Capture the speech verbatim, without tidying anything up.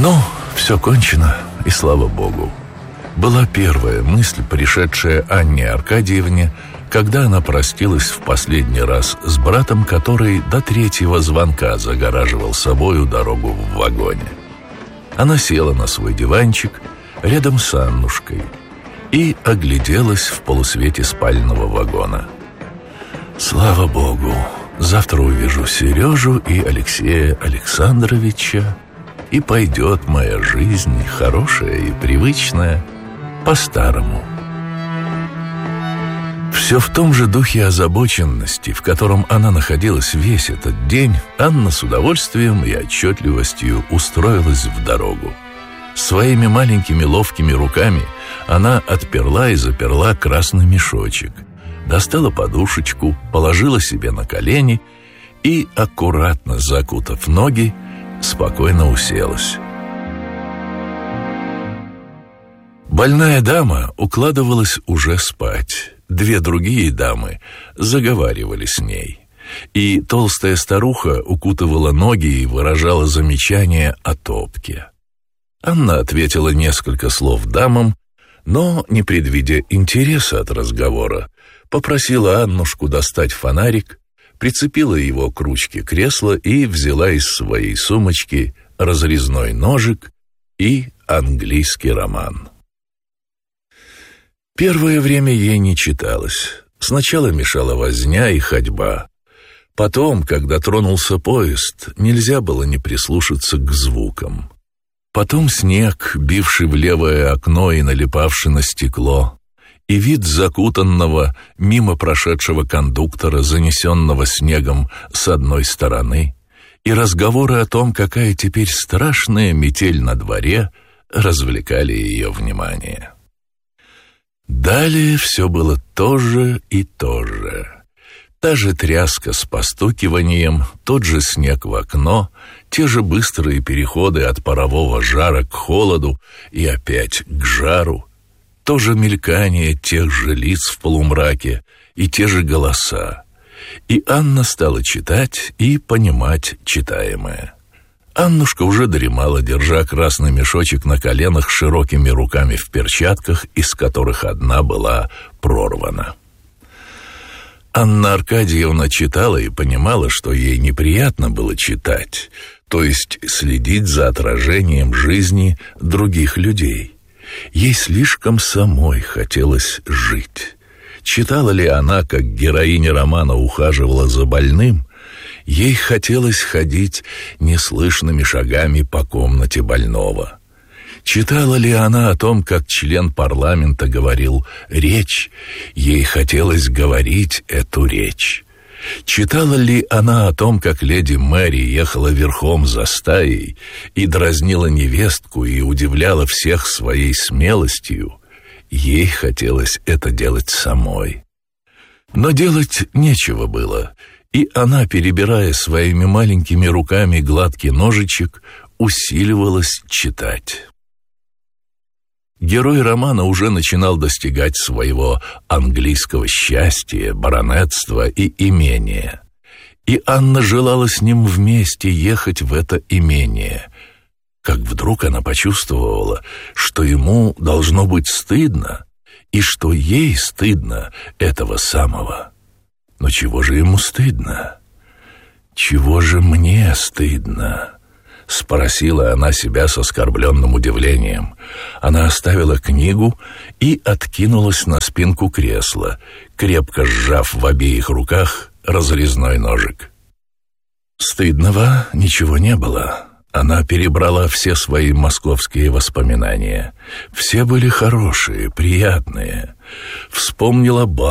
Ну, все кончено, и слава богу. Была первая мысль, пришедшая Анне Аркадьевне, когда она простилась в последний раз с братом, который до третьего звонка загораживал собою дорогу в вагоне. Она села на свой диванчик рядом с Аннушкой и огляделась в полусвете спального вагона. Слава богу, завтра увижу Сережу и Алексея Александровича, и пойдет моя жизнь, хорошая и привычная, по-старому. Все в том же духе озабоченности, в котором она находилась весь этот день, Анна с удовольствием и отчетливостью устроилась в дорогу. Своими маленькими ловкими руками она отперла и заперла красный мешочек, достала подушечку, положила себе на колени и, аккуратно закутав ноги, спокойно уселась. Больная дама укладывалась уже спать. Две другие дамы заговаривали с ней, и толстая старуха укутывала ноги и выражала замечания о топке. Анна ответила несколько слов дамам, но, не предвидя интереса от разговора, попросила Аннушку достать фонарик, прицепила его к ручке кресла и взяла из своей сумочки разрезной ножик и английский роман. Первое время ей не читалось. Сначала мешала возня и ходьба. Потом, когда тронулся поезд, нельзя было не прислушаться к звукам. Потом снег, бивший в левое окно и налипавший на стекло, и вид закутанного, мимо прошедшего кондуктора, занесенного снегом с одной стороны, и разговоры о том, какая теперь страшная метель на дворе, развлекали ее внимание. Далее все было то же и то же. Та же тряска с постукиванием, тот же снег в окно, те же быстрые переходы от парового жара к холоду и опять к жару, то же мелькание тех же лиц в полумраке и те же голоса. И Анна стала читать и понимать читаемое. Аннушка уже дремала, держа красный мешочек на коленах широкими руками в перчатках, из которых одна была прорвана. Анна Аркадьевна читала и понимала, что ей неприятно было читать, то есть следить за отражением жизни других людей. Ей слишком самой хотелось жить. Читала ли она, как героиня романа ухаживала за больным, ей хотелось ходить неслышными шагами по комнате больного. Читала ли она о том, как член парламента говорил речь, ей хотелось говорить эту речь. Читала ли она о том, как леди Мэри ехала верхом за стаей и дразнила невестку и удивляла всех своей смелостью, ей хотелось это делать самой. Но делать нечего было, и она, перебирая своими маленькими руками гладкий ножичек, усиливалась читать. Герой романа уже начинал достигать своего английского счастья, баронетства и имения. И Анна желала с ним вместе ехать в это имение. Как вдруг она почувствовала, что ему должно быть стыдно, и что ей стыдно этого самого. Но чего же ему стыдно? Чего же мне стыдно? Спросила она себя с оскорбленным удивлением. Она оставила книгу и откинулась на спинку кресла, крепко сжав в обеих руках разрезной ножик. Стыдного ничего не было. Она перебрала все свои московские воспоминания. Все были хорошие, приятные. Вспомнила